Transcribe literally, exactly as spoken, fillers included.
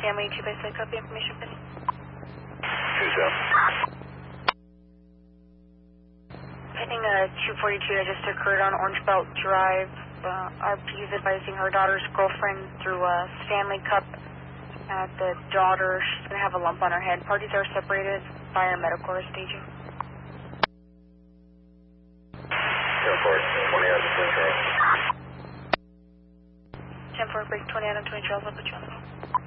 Family two by six, copy information pending. two seven. Pending a two forty-two that just occurred on Orange Belt Drive. Uh, R P is advising her daughter's girlfriend through a Stanley Cup at the daughter. She's going to have a lump on her head. Parties are separated. Fire medical are staging. Airport, twenty out of Twin Charles. ten four, break twenty out of Twin Charles. I'll put you on the phone.